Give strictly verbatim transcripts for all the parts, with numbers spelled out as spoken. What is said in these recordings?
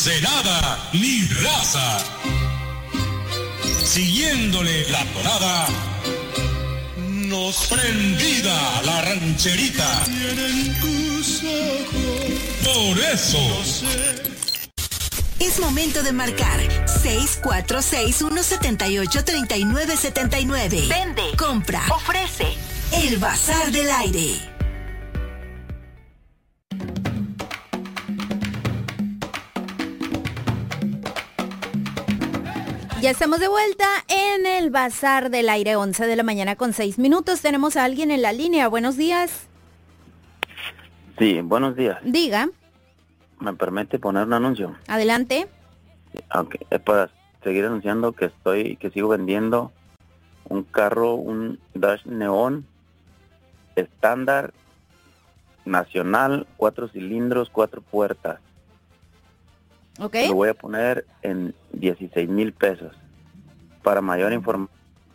celada ni raza. Siguiéndole la tonada, nos prendida la rancherita. Tienen tus ojos. Por eso. Es momento de marcar seis cuatro seis, uno siete ocho, tres nueve siete nueve. Vende, compra, ofrece. El Bazar del Aire. Ya estamos de vuelta en el Bazar del Aire, once de la mañana con seis minutos. Tenemos a alguien en la línea. Buenos días. Sí, buenos días. Diga. ¿Me permite poner un anuncio? Adelante. Aunque es para seguir anunciando que estoy, que sigo vendiendo un carro, un Dodge Neon estándar nacional, cuatro cilindros, cuatro puertas. Ok. Lo voy a poner en dieciséis mil pesos. Para mayor información.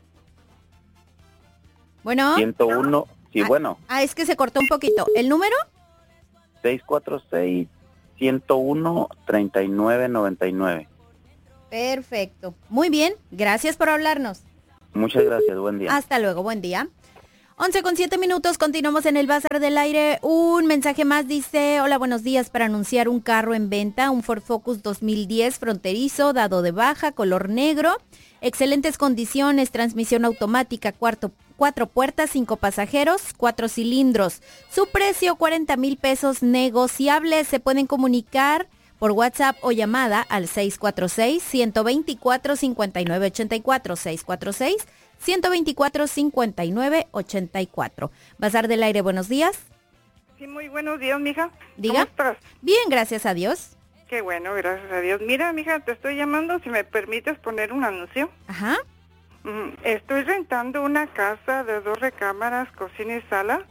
Bueno. ciento uno, sí, ah, bueno. Ah, es que se cortó un poquito. ¿El número? seis cuatro seis, ciento uno, treinta y nueve noventa y nueve. Perfecto. Muy bien. Gracias por hablarnos. Muchas gracias. Buen día. Hasta luego. Buen día. once con siete minutos, continuamos en el Bazar del Aire. Un mensaje más dice: hola, buenos días, para anunciar un carro en venta, un Ford Focus dos mil diez fronterizo, dado de baja, color negro, excelentes condiciones, transmisión automática, cuarto, cuatro puertas, cinco pasajeros, cuatro cilindros. Su precio cuarenta mil pesos negociables. Se pueden comunicar por WhatsApp o llamada al seis cuatro seis, uno dos cuatro, cinco nueve ocho cuatro, seis cuatro seis, uno dos cuatro, cinco nueve ocho cuatro. Bazar del Aire, buenos días. Sí, muy buenos días, mija. Diga. ¿Cómo estás? Bien, gracias a Dios. Qué bueno, gracias a Dios. Mira, mija, te estoy llamando si me permites poner un anuncio. Ajá. Mm, Estoy rentando una casa de dos recámaras, cocina y sala.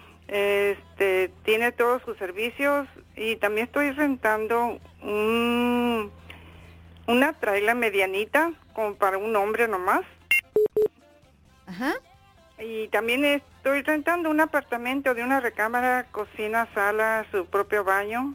Este, tiene todos sus servicios y también estoy rentando un, una traila medianita como para un hombre nomás. Ajá. Y también estoy rentando un apartamento de una recámara, cocina, sala, su propio baño.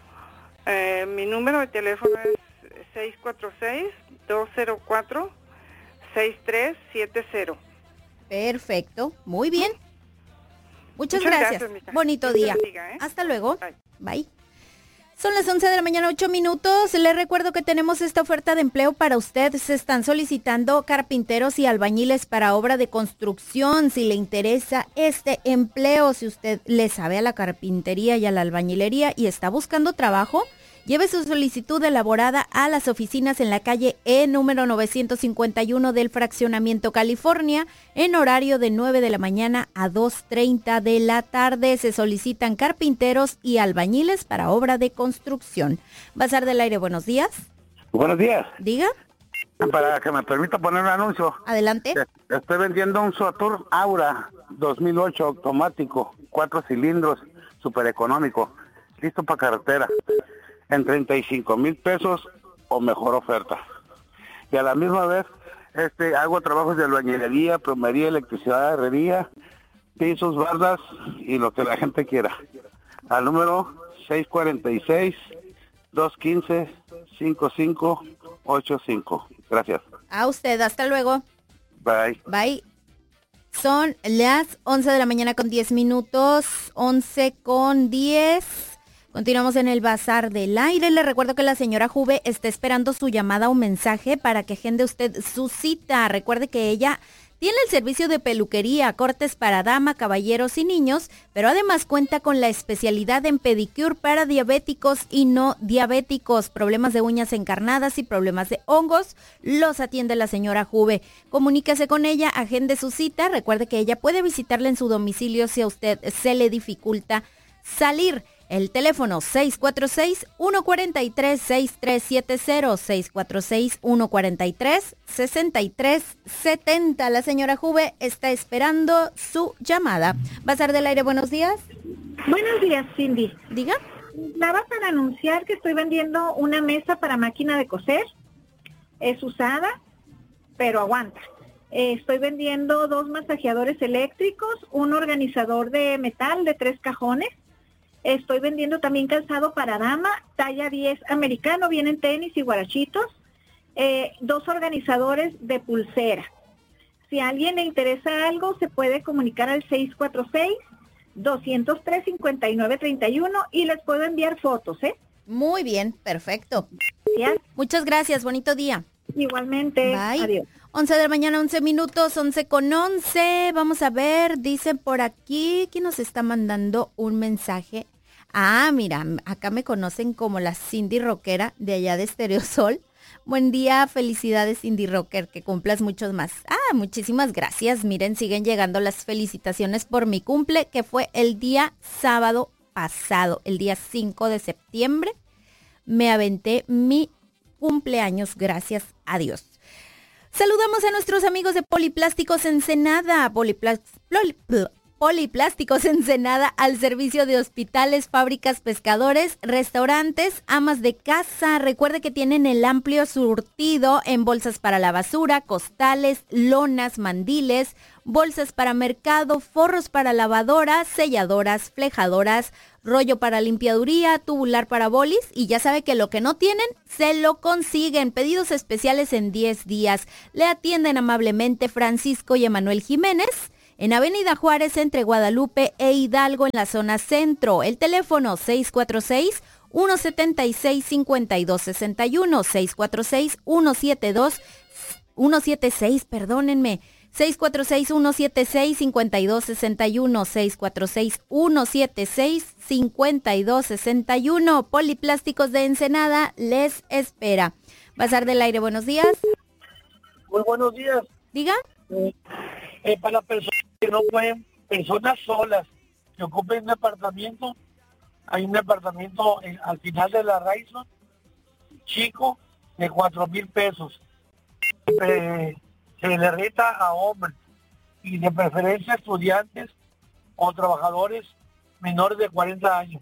Eh, mi número de teléfono es seis cuatro seis, dos cero cuatro, seis tres siete cero. Perfecto, muy bien. Muchas, Muchas gracias. gracias, Bonito Dios día. te bendiga, ¿eh? Hasta luego. Bye. Bye. Son las once de la mañana, ocho minutos. Les recuerdo que tenemos esta oferta de empleo para usted. Se están solicitando carpinteros y albañiles para obra de construcción. Si le interesa este empleo, si usted le sabe a la carpintería y a la albañilería y está buscando trabajo, lleve su solicitud elaborada a las oficinas en la calle E número novecientos cincuenta y uno del Fraccionamiento California en horario de nueve de la mañana a dos treinta de la tarde. Se solicitan carpinteros y albañiles para obra de construcción. Bazar del Aire, buenos días. Buenos días. Diga. Para que me permita poner un anuncio. Adelante. Estoy vendiendo un Saturn Aura dos mil ocho automático, cuatro cilindros, súper económico, listo para carretera, en treinta y cinco mil pesos o mejor oferta. Y a la misma vez este hago trabajos de albañilería, plomería, electricidad, herrería, pisos, bardas y lo que la gente quiera. Al número seis cuatro seis, dos uno cinco, cinco cinco ocho cinco. Gracias. A usted, hasta luego. Bye. Bye. Son las once de la mañana con diez minutos, once con diez. Continuamos en el Bazar del Aire. Le recuerdo que la señora Juve está esperando su llamada o mensaje para que agende usted su cita. Recuerde que ella tiene el servicio de peluquería, cortes para dama, caballeros y niños, pero además cuenta con la especialidad en pedicure para diabéticos y no diabéticos, problemas de uñas encarnadas y problemas de hongos. Los atiende la señora Juve. Comuníquese con ella, agende su cita. Recuerde que ella puede visitarle en su domicilio si a usted se le dificulta salir. El teléfono seis cuatro seis, uno cuatro tres, seis tres siete cero, seis cuatro seis, uno cuatro tres, seis tres siete cero. La señora Juve está esperando su llamada. Bazar del Aire, buenos días. Buenos días, Cindy. Diga. Nada para anunciar que estoy vendiendo una mesa para máquina de coser. Es usada, pero aguanta. Eh, estoy vendiendo dos masajeadores eléctricos, un organizador de metal de tres cajones. Estoy vendiendo también calzado para dama, talla diez americano, vienen tenis y guarachitos, eh, dos organizadores de pulsera. Si a alguien le interesa algo, se puede comunicar al seis cuatro seis, dos cero tres, cinco nueve tres uno y les puedo enviar fotos, ¿eh? Muy bien, perfecto. Gracias. Muchas gracias, bonito día. Igualmente. Bye. Adiós. once de la mañana, once minutos, once con once. Vamos a ver, dicen por aquí que nos está mandando un mensaje. Ah, mira, acá me conocen como la Cindy Rockera de allá de Estereosol. Buen día, felicidades Cindy Rocker, que cumplas muchos más. Ah, muchísimas gracias. Miren, siguen llegando las felicitaciones por mi cumple, que fue el día sábado pasado, el día cinco de septiembre. Me aventé mi cumpleaños, gracias a Dios. Saludamos a nuestros amigos de Poliplásticos Ensenada. Poliplas, Poli, Poliplásticos Ensenada al servicio de hospitales, fábricas, pescadores, restaurantes, amas de casa. Recuerde que tienen el amplio surtido en bolsas para la basura, costales, lonas, mandiles, bolsas para mercado, forros para lavadoras, selladoras, flejadoras, rollo para limpiaduría, tubular para bolis, y ya sabe que lo que no tienen, se lo consiguen. Pedidos especiales en diez días. Le atienden amablemente Francisco y Emanuel Jiménez, en Avenida Juárez, entre Guadalupe e Hidalgo, en la zona centro. El teléfono seis cuatro seis, uno siete seis, cinco dos seis uno, seis cuatro seis, uno siete dos, uno siete seis, perdónenme, seis cuatro seis, uno siete seis, cinco dos seis uno, seis cuatro seis, uno siete seis, cinco dos seis uno. Poliplásticos de Ensenada les espera. Bazar del Aire, buenos días. Muy buenos días. Diga. Eh, eh, para personas que no pueden, personas solas, que ocupen un apartamento, hay un apartamento en, al final de la Rayson, chico, de cuatro mil pesos. Eh, se le renta a hombres y de preferencia estudiantes o trabajadores menores de cuarenta años.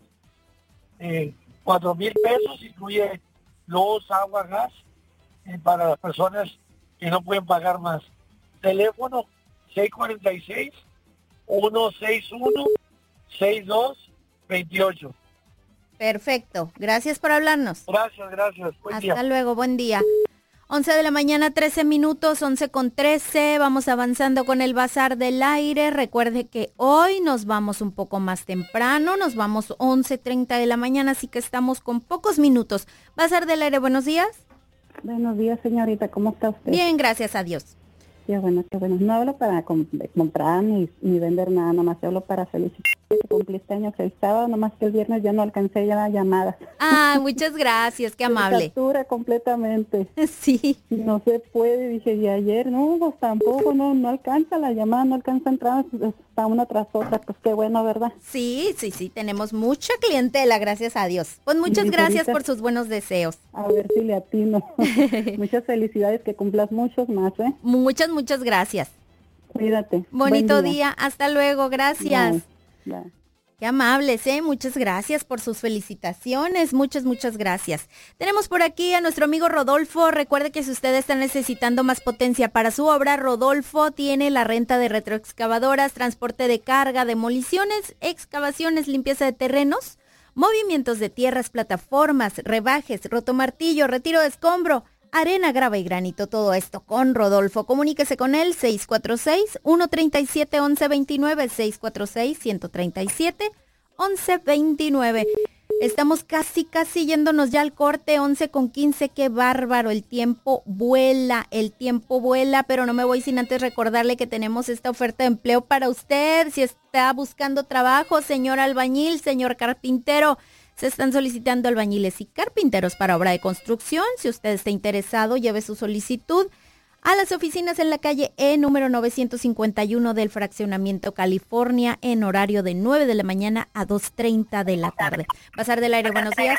Eh, cuatro mil pesos incluye luz, agua, gas, eh, para las personas que no pueden pagar más. Teléfono seis cuatro seis, uno seis uno, seis dos dos ocho. Perfecto, gracias por hablarnos. Gracias, gracias. Buen Hasta día. luego, buen día. once de la mañana, trece minutos, once con trece. Vamos avanzando con el Bazar del Aire. Recuerde que hoy nos vamos un poco más temprano. Nos vamos once treinta de la mañana, así que estamos con pocos minutos. Bazar del Aire, buenos días. Buenos días, señorita. ¿Cómo está usted? Bien, gracias a Dios. Qué bueno, qué bueno. No hablo para comp comprar ni, ni vender nada, nomás hablo para felicitar que cumpliste años el sábado, nomás que el viernes ya no alcancé ya la llamada. Ah, muchas gracias, qué amable. Satura completamente. Sí. No se puede, dije, y ayer, no, pues tampoco, no, no alcanza la llamada, no alcanza a entrar, está una tras otra, pues qué bueno, ¿verdad? Sí, sí, sí, tenemos mucha clientela, gracias a Dios. Pues muchas Sí, gracias ahorita, por sus buenos deseos. A ver si le atino. Muchas felicidades, que cumplas muchos más, ¿eh? Muchas, muchas gracias. Cuídate. Bonito día. día, hasta luego, gracias. Bye. Bye. Qué amables, ¿eh? Muchas gracias por sus felicitaciones, muchas, muchas gracias. Tenemos por aquí a nuestro amigo Rodolfo. Recuerde que si usted está necesitando más potencia para su obra, Rodolfo tiene la renta de retroexcavadoras, transporte de carga, demoliciones, excavaciones, limpieza de terrenos, movimientos de tierras, plataformas, rebajes, rotomartillo, retiro de escombro, arena, grava y granito, todo esto con Rodolfo. Comuníquese con él, seis cuatro seis, uno tres siete, once veintinueve, seis cuatro seis, uno tres siete, once veintinueve. Estamos casi, casi yéndonos ya al corte, once con quince, qué bárbaro, el tiempo vuela, el tiempo vuela, pero no me voy sin antes recordarle que tenemos esta oferta de empleo para usted. Si está buscando trabajo, señor albañil, señor carpintero, se están solicitando albañiles y carpinteros para obra de construcción. Si usted está interesado, lleve su solicitud a las oficinas en la calle E, número novecientos cincuenta y uno del Fraccionamiento California, en horario de nueve de la mañana a dos treinta de la tarde. Bazar del Aire, buenos días.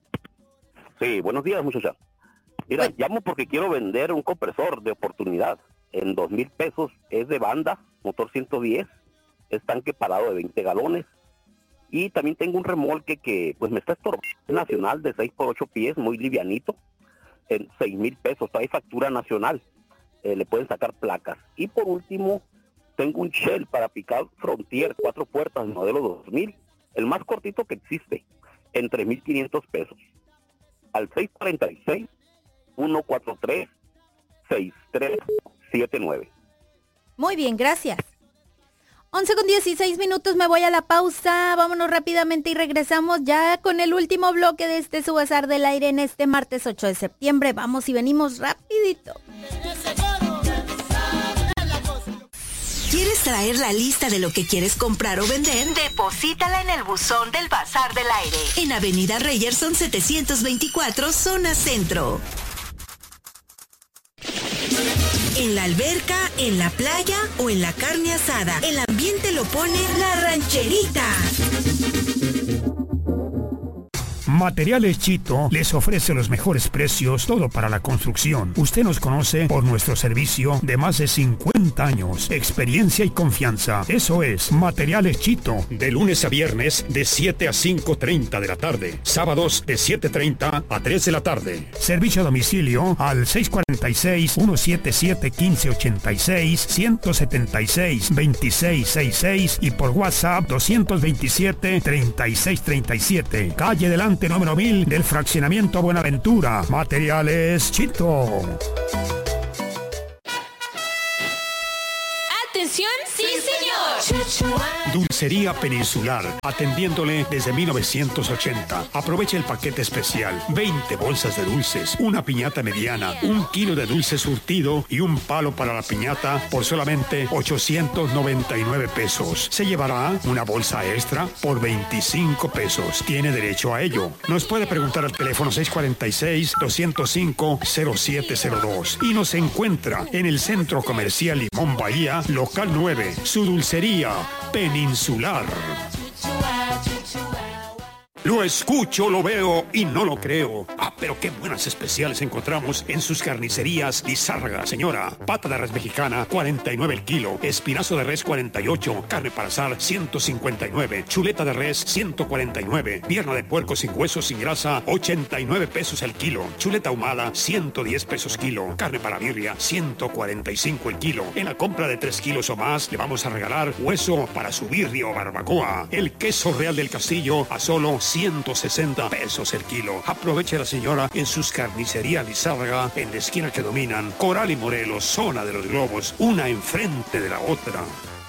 Sí, buenos días, muchacha. Mira, bueno. llamo porque quiero vender un compresor de oportunidad en dos mil pesos. Es de banda, motor ciento diez, es tanque parado de veinte galones. Y también tengo un remolque que pues me está estorbando, nacional de seis por ocho pies, muy livianito, en seis mil pesos, trae factura nacional, eh, le pueden sacar placas. Y por último, tengo un Shell para picar Frontier, cuatro puertas, modelo dos mil, el más cortito que existe, en tres mil quinientos pesos. Al seis cuatro seis, uno cuatro tres, seis tres siete nueve. Muy bien, gracias. once con dieciséis minutos, me voy a la pausa. Vámonos rápidamente y regresamos ya con el último bloque de este Su Bazar del Aire en este martes ocho de septiembre. Vamos y venimos rapidito. ¿Quieres traer la lista de lo que quieres comprar o vender? Deposítala en el buzón del Bazar del Aire, en Avenida Reyerson setecientos veinticuatro, zona centro. En la alberca, en la playa o en la carne asada, el ambiente lo pone La Rancherita. Materiales Chito les ofrece los mejores precios, todo para la construcción. Usted nos conoce por nuestro servicio de más de cincuenta años, experiencia y confianza. Eso es Materiales Chito. De lunes a viernes, de siete a cinco treinta de la tarde. Sábados, de siete treinta a tres de la tarde. Servicio a domicilio al seis cuatro seis, uno siete siete, uno cinco ocho seis, uno siete seis, dos seis seis seis y por WhatsApp dos dos siete, tres seis tres siete. Calle Delante número mil del fraccionamiento Buenaventura. Materiales Chito. ¡Atención! ¡Sí, señor! Dulcería Peninsular, atendiéndole desde mil novecientos ochenta. Aproveche el paquete especial. veinte bolsas de dulces, una piñata mediana, un kilo de dulce surtido y un palo para la piñata por solamente ochocientos noventa y nueve pesos. Se llevará una bolsa extra por veinticinco pesos. Tiene derecho a ello. Nos puede preguntar al teléfono seis cuatro seis, dos cero cinco, cero siete cero dos y nos encuentra en el Centro Comercial Limón Bahía, local nueve, su dulcería Peninsular. Lo escucho, lo veo y no lo creo. Ah, pero qué buenas especiales encontramos en sus carnicerías Lizárraga. Señora, pata de res mexicana, cuarenta y nueve el kilo. Espinazo de res, cuarenta y ocho. Carne para asar, ciento cincuenta y nueve. Chuleta de res, ciento cuarenta y nueve. Pierna de puerco sin hueso, sin grasa, ochenta y nueve pesos el kilo. Chuleta ahumada, ciento diez pesos kilo. Carne para birria, ciento cuarenta y cinco el kilo. En la compra de tres kilos o más, le vamos a regalar hueso para su birria o barbacoa. El queso Real del Castillo a solo ciento sesenta pesos el kilo. Aproveche la señora en sus carnicerías Lizárraga, en la esquina que dominan Coral y Morelos, zona de los globos, una enfrente de la otra.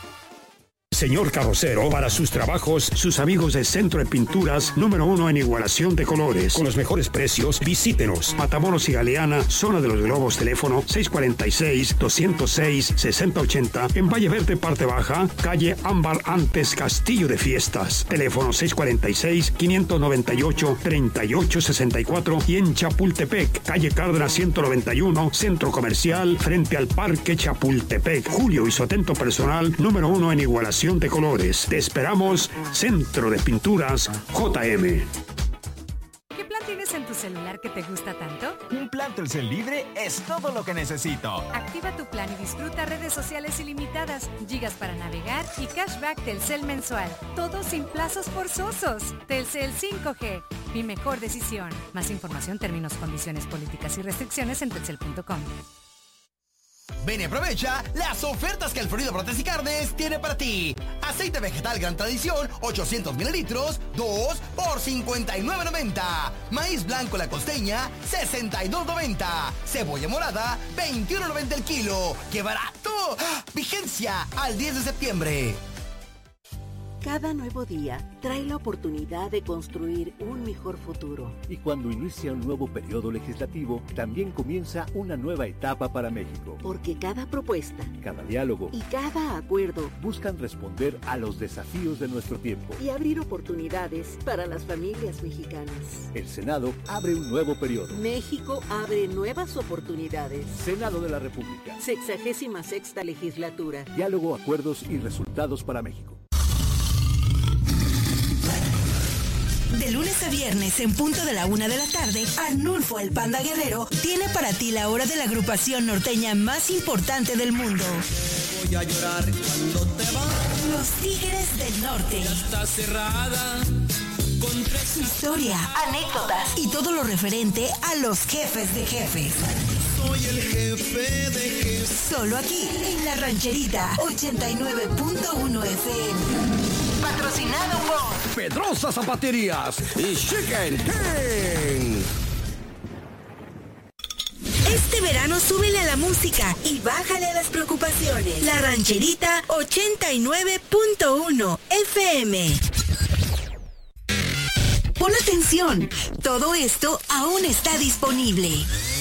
Señor carrocero, para sus trabajos, sus amigos de Centro de Pinturas, número uno en igualación de colores. Con los mejores precios, visítenos. Matamoros y Galeana, zona de los globos, teléfono seis cuatro seis, dos cero seis, seis cero ocho cero. En Valle Verde, parte baja, calle Ámbar antes Castillo de Fiestas. Teléfono seis cuatro seis, cinco nueve ocho, tres ocho seis cuatro. Y en Chapultepec, calle Cárdenas ciento noventa y uno, Centro Comercial, frente al Parque Chapultepec. Julio y su atento personal, número uno en igualación de colores. Te esperamos, Centro de Pinturas J M. ¿Qué plan tienes en tu celular que te gusta tanto? Un plan Telcel libre es todo lo que necesito. Activa tu plan y disfruta redes sociales ilimitadas, gigas para navegar y cashback Telcel mensual. Todo sin plazos forzosos. Telcel cinco G, mi mejor decisión. Más información, términos, condiciones, políticas y restricciones en telcel punto com. Ven y aprovecha las ofertas que el Florido Prótesis y Carnes tiene para ti. Aceite vegetal Gran Tradición, ochocientos mililitros, dos por cincuenta y nueve noventa. Maíz blanco La Costeña, sesenta y dos noventa. Cebolla morada, veintiuno noventa el kilo. ¡Qué barato! ¡Ah! Vigencia al diez de septiembre. Cada nuevo día trae la oportunidad de construir un mejor futuro. Y cuando inicia un nuevo periodo legislativo, también comienza una nueva etapa para México. Porque cada propuesta, cada diálogo y cada acuerdo buscan responder a los desafíos de nuestro tiempo y abrir oportunidades para las familias mexicanas. El Senado abre un nuevo periodo. México abre nuevas oportunidades. Senado de la República. Sexagésima sexta legislatura. Diálogo, acuerdos y resultados para México. De lunes a viernes, en punto de la una de la tarde, Arnulfo el Panda Guerrero tiene para ti la hora de la agrupación norteña más importante del mundo. Voy a llorar cuando te vas. Los Tigres del Norte. Ya está cerrada. Con tres... Historia, anécdotas y todo lo referente a los jefes de jefes. Soy el jefe de jefes. Solo aquí, en La Rancherita, ochenta y nueve punto uno F M. Patrocinado por Pedrosa Zapaterías y Chicken King. Este verano súbele a la música y bájale a las preocupaciones. La Rancherita ochenta y nueve punto uno F M. Pon atención, todo esto aún está disponible.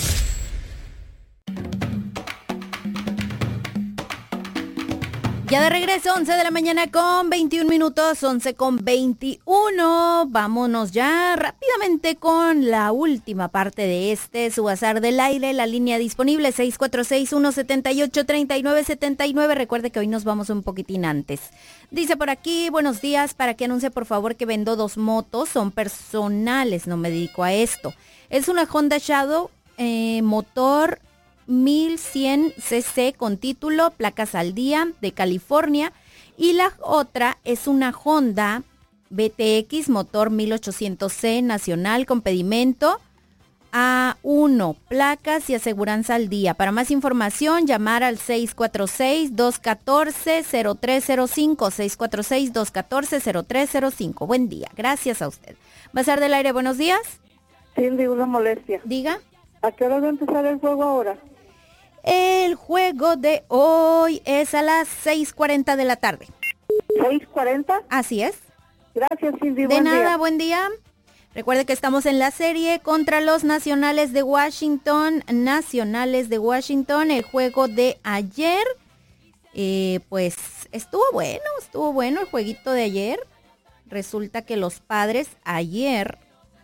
Ya de regreso, once de la mañana con veintiún minutos, once con veintiuno. Vámonos ya rápidamente con la última parte de este, su azar del aire. La línea disponible seis cuatro seis, uno siete ocho, tres nueve siete nueve. Recuerde que hoy nos vamos un poquitín antes. Dice por aquí, buenos días, para que anuncie por favor que vendo dos motos, son personales, no me dedico a esto. Es una Honda Shadow, eh, motor mil cien cc con título, placas al día, de California, y la otra es una Honda B T X, motor mil ochocientos C, nacional, con pedimento A uno, placas y aseguranza al día. Para más información, llamar al seis cuatro seis, dos uno cuatro, cero tres cero cinco, seis cuatro seis, dos uno cuatro, cero tres cero cinco. Buen día, gracias a usted. Bazar del Aire, buenos días. Cindy, una molestia. Diga. ¿A qué hora va a empezar el juego ahora? El juego de hoy es a las seis cuarenta de la tarde. ¿seis cuarenta? Así es. Gracias, Cindy. De buen nada, día. buen día. Recuerde que estamos en la serie contra los Nacionales de Washington. Nacionales de Washington, el juego de ayer. Eh, pues estuvo bueno, estuvo bueno el jueguito de ayer. Resulta que los Padres ayer...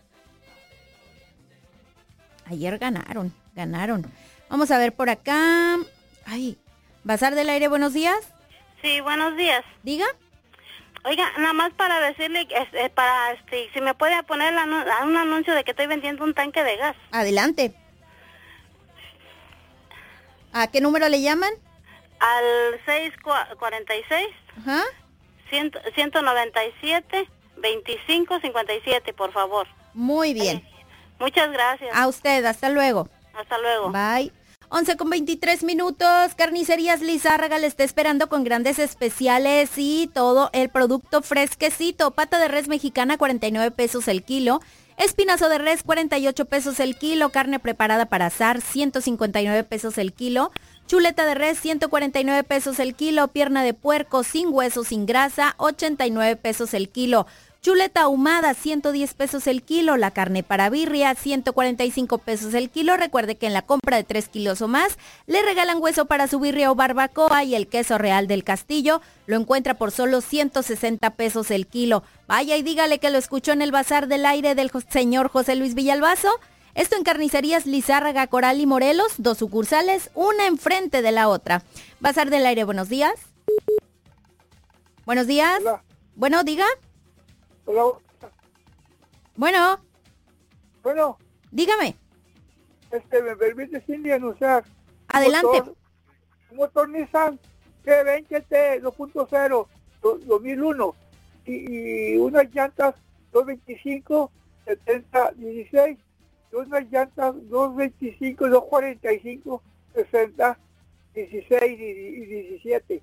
Ayer ganaron, ganaron. Vamos a ver por acá. Ay, Bazar del Aire, buenos días. Sí, buenos días. Diga. Oiga, nada más para decirle, este, para, este, si me puede poner la, un anuncio de que estoy vendiendo un tanque de gas. Adelante. ¿A qué número le llaman? Al seis cuarenta y seis, Ajá. ciento noventa y siete, veinticinco cincuenta y siete, por favor. Muy bien. Eh, muchas gracias. A usted, hasta luego. Hasta luego. Bye. once con veintitrés minutos. Carnicerías Lizárraga le está esperando con grandes especiales y todo el producto fresquecito. Pata de res mexicana, cuarenta y nueve pesos el kilo. Espinazo de res, cuarenta y ocho pesos el kilo. Carne preparada para asar, ciento cincuenta y nueve pesos el kilo. Chuleta de res, ciento cuarenta y nueve pesos el kilo. Pierna de puerco sin hueso, sin grasa, ochenta y nueve pesos el kilo. Chuleta ahumada, ciento diez pesos el kilo. La carne para birria, ciento cuarenta y cinco pesos el kilo. Recuerde que en la compra de tres kilos o más, le regalan hueso para su birria o barbacoa, y el queso Real del Castillo lo encuentra por solo ciento sesenta pesos el kilo. Vaya y dígale que lo escuchó en el Bazar del Aire del señor José Luis Villalbazo. Esto en Carnicerías Lizárraga, Coral y Morelos, dos sucursales, una enfrente de la otra. Bazar del Aire, buenos días. Buenos días. Hola. Bueno, diga. Hola. Bueno. Bueno. Dígame. Este, ¿me permite, Cindy, anunciar? Adelante. Motor, un motor Nissan G veinte T dos punto cero dos mil uno y, y unas llantas dos veinticinco, setenta, dieciséis, y unas llantas dos veinticinco, dos cuarenta y cinco, sesenta, dieciséis y diecisiete.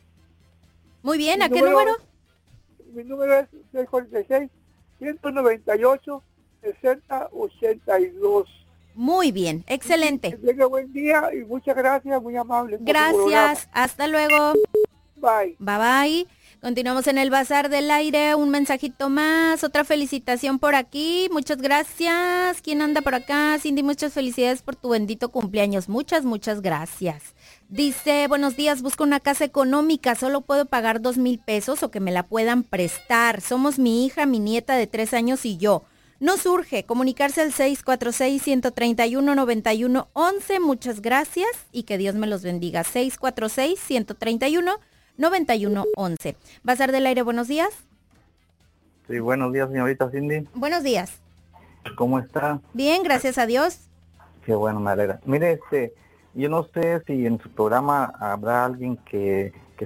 Muy bien, Mi ¿a qué número? número? Mi número es seis cuarenta y seis, ciento noventa y ocho, sesenta, ochenta y dos. Muy bien, excelente. Que tenga buen día y muchas gracias, muy amable. Gracias, hasta luego. Bye. Bye bye. Continuamos en el Bazar del Aire, un mensajito más, otra felicitación por aquí, muchas gracias. ¿Quién anda por acá? Cindy, muchas felicidades por tu bendito cumpleaños, muchas, muchas gracias. Dice, buenos días, busco una casa económica, solo puedo pagar dos mil pesos o que me la puedan prestar. Somos mi hija, mi nieta de tres años y yo. Nos urge comunicarse al seis cuatro seis, uno tres uno, nueve uno once. Muchas gracias y que Dios me los bendiga. seis cuatro seis, uno tres uno, nueve uno once. Bazar del Aire, buenos días. Sí, buenos días, señorita Cindy. Buenos días. ¿Cómo está? Bien, gracias a Dios. Qué bueno, me alegra. Mire, este, yo no sé si en su programa habrá alguien que... que...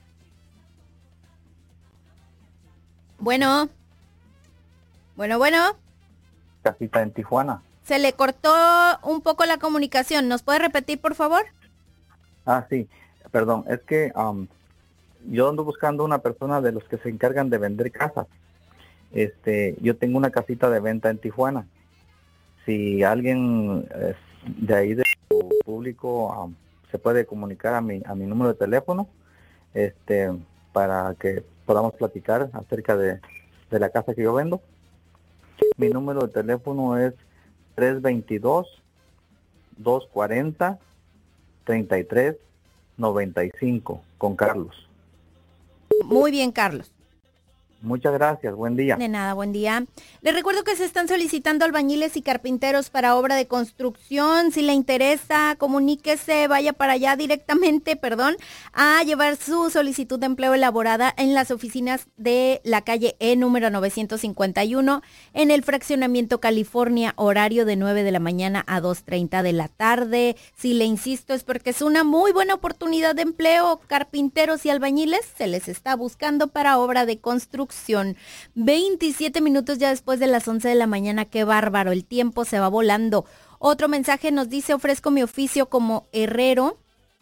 Bueno. Bueno, bueno. Casita en Tijuana. Se le cortó un poco la comunicación. ¿Nos puede repetir, por favor? Ah, sí. Perdón, es que um, yo ando buscando una persona de los que se encargan de vender casas. Este, yo tengo una casita de venta en Tijuana. Si alguien eh, de ahí del público um, se puede comunicar a mi a mi número de teléfono, este, para que podamos platicar acerca de, de la casa que yo vendo. Mi número de teléfono es tres dos dos, dos cuatro cero, tres tres nueve cinco con Carlos. Muy bien, Carlos. Muchas gracias, buen día. De nada, buen día. Les recuerdo que se están solicitando albañiles y carpinteros para obra de construcción. Si le interesa, comuníquese, vaya para allá directamente, perdón, a llevar su solicitud de empleo elaborada en las oficinas de la calle E número novecientos cincuenta y uno en el fraccionamiento California, horario de nueve de la mañana a dos treinta de la tarde. Si le insisto, es porque es una muy buena oportunidad de empleo. Carpinteros y albañiles se les está buscando para obra de construcción. veintisiete minutos ya después de las once de la mañana, qué bárbaro, el tiempo se va volando. Otro mensaje nos dice, ofrezco mi oficio como herrero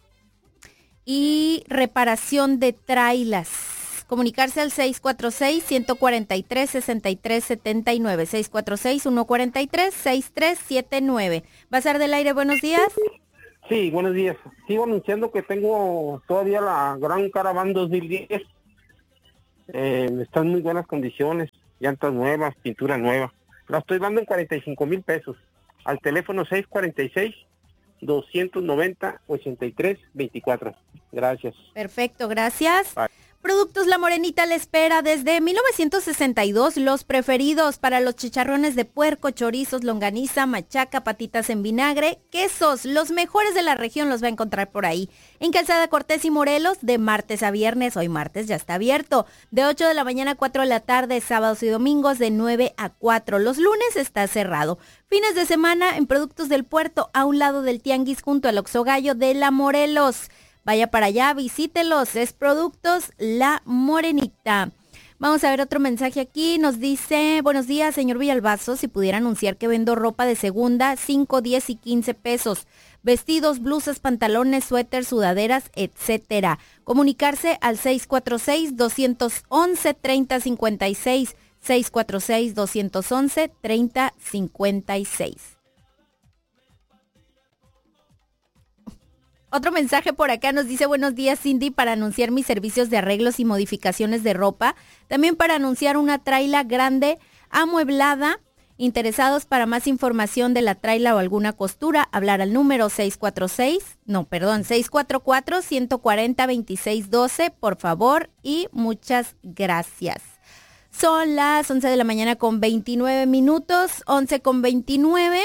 y reparación de trailas. Comunicarse al seis cuatro seis, uno cuatro tres, seis tres siete nueve, seis cuatro seis, uno cuatro tres, seis tres siete nueve. Bazar del Aire, buenos días. Sí, buenos días. Sigo anunciando que tengo todavía la Gran Caravan dos mil diez. Eh, están en muy buenas condiciones, llantas nuevas, pintura nueva. La estoy dando en cuarenta y cinco mil pesos. Al teléfono seis cuatro seis, dos nueve cero, ocho tres dos cuatro. Gracias. Perfecto, gracias. Bye. Productos La Morenita le espera desde mil novecientos sesenta y dos, los preferidos para los chicharrones de puerco, chorizos, longaniza, machaca, patitas en vinagre, quesos, los mejores de la región los va a encontrar por ahí. En Calzada Cortés y Morelos, de martes a viernes, hoy martes ya está abierto, de ocho de la mañana a cuatro de la tarde, sábados y domingos de nueve a cuatro, los lunes está cerrado. Fines de semana en Productos del Puerto, a un lado del Tianguis junto al Oxxo Gallo de La Morelos. Vaya para allá, visítelos, es Productos La Morenita. Vamos a ver otro mensaje aquí, nos dice, buenos días, señor Villalbazo, si pudiera anunciar que vendo ropa de segunda, cinco, diez y quince pesos, vestidos, blusas, pantalones, suéteres, sudaderas, etcétera. Comunicarse al seis cuatro seis, dos once, tres cero cinco seis, seis cuatro seis, dos once, tres cero cinco seis. Otro mensaje por acá nos dice, buenos días Cindy, para anunciar mis servicios de arreglos y modificaciones de ropa, también para anunciar una traila grande amueblada. Interesados para más información de la traila o alguna costura, hablar al número seis cuatro seis, no, perdón, seis cuatro cuatro, uno cuatro cero, dos seis uno dos, por favor, y muchas gracias. Son las once de la mañana con veintinueve minutos, once con veintinueve.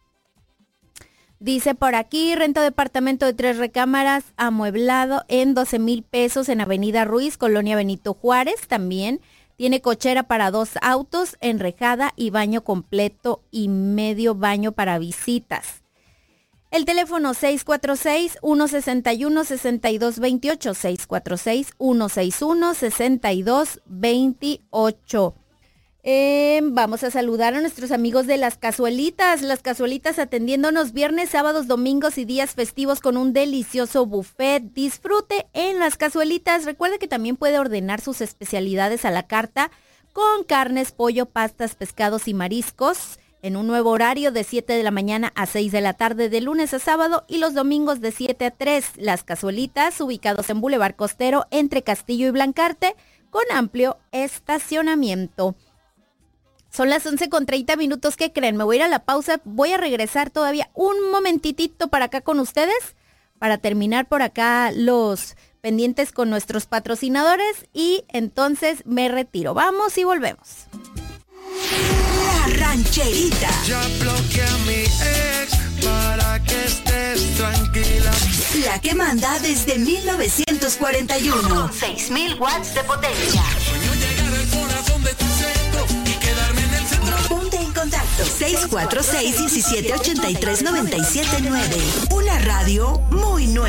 Dice por aquí, renta departamento de tres recámaras amueblado en doce mil pesos en Avenida Ruiz, Colonia Benito Juárez. También tiene cochera para dos autos, enrejada y baño completo y medio baño para visitas. El teléfono seis cuatro seis, uno seis uno, seis dos dos ocho, seis cuatro seis, uno seis uno, seis dos dos ocho. Eh, vamos a saludar a nuestros amigos de Las Cazuelitas. Las Cazuelitas atendiéndonos viernes, sábados, domingos y días festivos con un delicioso buffet. Disfrute en Las Cazuelitas. Recuerde que también puede ordenar sus especialidades a la carta con carnes, pollo, pastas, pescados y mariscos en un nuevo horario de siete de la mañana a seis de la tarde de lunes a sábado y los domingos de siete a tres. Las Cazuelitas, ubicados en Boulevard Costero entre Castillo y Blancarte, con amplio estacionamiento. Son las once con treinta minutos, ¿qué creen? Me voy a ir a la pausa, voy a regresar todavía un momentitito para acá con ustedes, para terminar por acá los pendientes con nuestros patrocinadores y entonces me retiro. Vamos y volvemos. La Rancherita. Ya bloqueé a mi ex para que estés tranquila. La que manda desde mil novecientos cuarenta y uno. Con seis mil watts de potencia. Sueño llegar al corazón de tu centro y quedarme en el centro. Ponte en contacto. seis cuatro seis, uno siete ocho tres, nueve siete nueve. Una radio muy nueva.